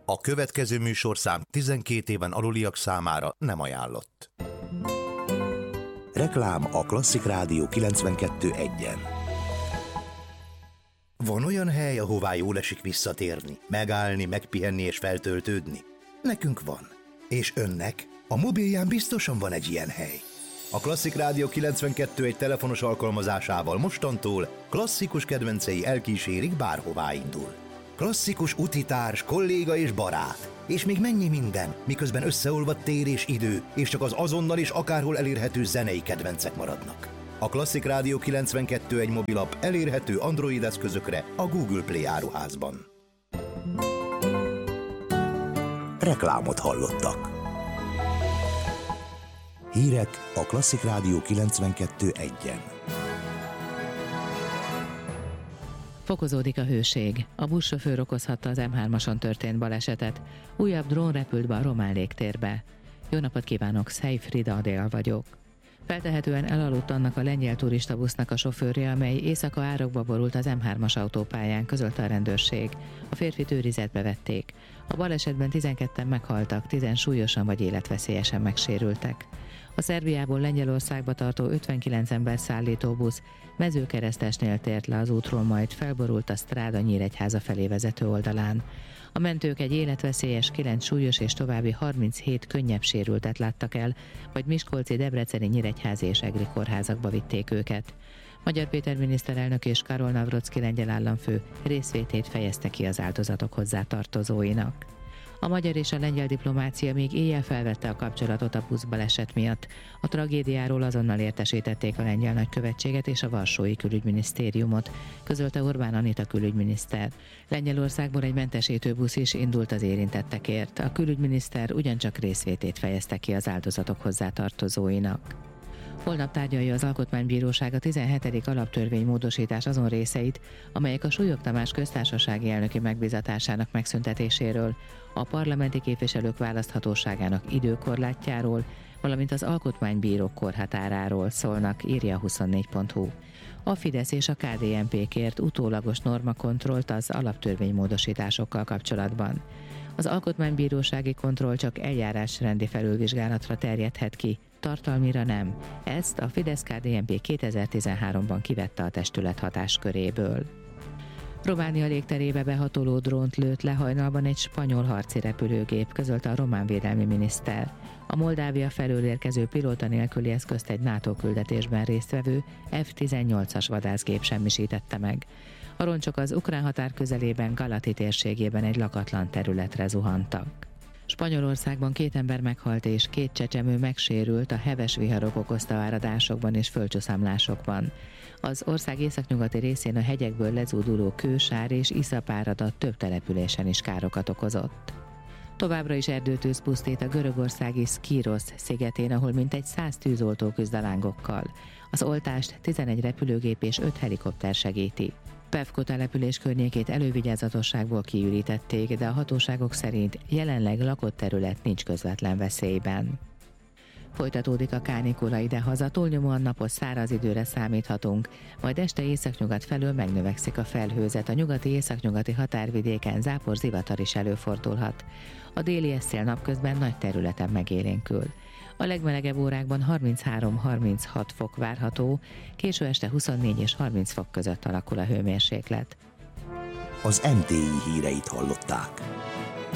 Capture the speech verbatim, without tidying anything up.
A következő műsorszám tizenkét éven aluliak számára nem ajánlott. Reklám a Klasszik Rádió kilencvenkettő egyen. Van olyan hely, ahová jól esik visszatérni, megállni, megpihenni és feltöltődni? Nekünk van. És önnek? A mobilján biztosan van egy ilyen hely. A Klasszik Rádió kilencvenkettő egy telefonos alkalmazásával mostantól klasszikus kedvencei elkísérik, bárhová indul. Klasszikus utitárs, kolléga és barát. És még mennyi minden, miközben összeolvadt tér és idő, és csak az azonnal és akárhol elérhető zenei kedvencek maradnak. A Klasszik Rádió kilencvenkettő egy mobilap elérhető Android eszközökre a Google Play áruházban. Reklámot hallottak. Hírek a Klasszik Rádió kilencvenkettő egyen. Fokozódik a hőség. A buszsofőr okozhatta az em hármason történt balesetet. Újabb drón repült be a román légtérbe. Jó napot kívánok, Szej Frida Adél vagyok. Feltehetően elaludt annak a lengyel turistabusznak a sofőrje, amely éjszaka árokba borult az em hármas autópályán, közölte a rendőrség. A férfit őrizetbe vették. A balesetben tizenketten meghaltak, tízen súlyosan vagy életveszélyesen megsérültek. A Szerbiából Lengyelországba tartó ötvenkilenc ember szállító busz Mezőkeresztesnél tért le az útról, majd felborult a Stráda Nyíregyháza felé vezető oldalán. A mentők egy életveszélyes, kilenc súlyos és további harminchét könnyebb sérültet láttak el, vagy miskolci, debreceni, nyíregyházi és egri kórházakba vitték őket. Magyar Péter miniszterelnök és Karol Navrocki lengyel államfő részvétét fejezte ki az áldozatok hozzátartozóinak. A magyar és a lengyel diplomácia még éjjel felvette a kapcsolatot a buszbaleset miatt. A tragédiáról azonnal értesítették a lengyel nagykövetséget és a varsói külügyminisztériumot, közölte Orbán Anita külügyminiszter. Lengyelországból egy mentesítő busz is indult az érintettekért. A külügyminiszter ugyancsak részvétét fejezte ki az áldozatok hozzátartozóinak. Holnap tárgyalja az Alkotmánybíróság a tizenhetedik alaptörvény módosítás azon részeit, amelyek a Súlyog Tamás köztársasági elnöki megbízatásának megszüntetéséről, a parlamenti képviselők választhatóságának időkorlátjáról, valamint az alkotmánybírók korhatáráról szólnak, írja a huszonnégy pont hu. A Fidesz és a ká dé en pé kért utólagos normakontrollt az alaptörvény módosításokkal kapcsolatban. Az alkotmánybírósági kontroll csak eljárásrendi felülvizsgálatra terjedhet ki, tartalmira nem. Ezt a Fidesz-ká dé en pé kétezer-tizenháromban kivette a testület hatásköréből. Románia légterébe behatoló drónt lőtt le hajnalban egy spanyol harci repülőgép, közölte a román védelmi miniszter. A Moldávia felől érkező pilóta nélküli eszközt egy NATO küldetésben résztvevő ef tizennyolcas vadászgép semmisítette meg. A roncsok az ukrán határ közelében Galati térségében egy lakatlan területre zuhantak. Spanyolországban két ember meghalt és két csecsemő megsérült a heves viharok okozta áradásokban és földcsúszamlásokban. Az ország északnyugati részén a hegyekből lezúduló kősár és iszapáradat több településen is károkat okozott. Továbbra is erdőtűz pusztít a görögországi Skiros szigetén, ahol mintegy száz tűzoltó küzd a lángokkal. Az oltást tizenegy repülőgép és öt helikopter segíti. Pevko település környékét elővigyázatosságból kiürítették, de a hatóságok szerint jelenleg lakott terület nincs közvetlen veszélyben. Folytatódik a kánikula idehaza, túlnyomóan napos száraz időre számíthatunk, majd este északnyugat felől megnövekszik a felhőzet, a nyugati északnyugati határvidéken zápor zivatar is előfordulhat. A déli eszél napközben nagy területen megélénkül. A legmelegebb órákban harminchárom-harminchat fok várható, késő este huszonnégy és harminc fok között alakul a hőmérséklet. Az em té i híreit hallották.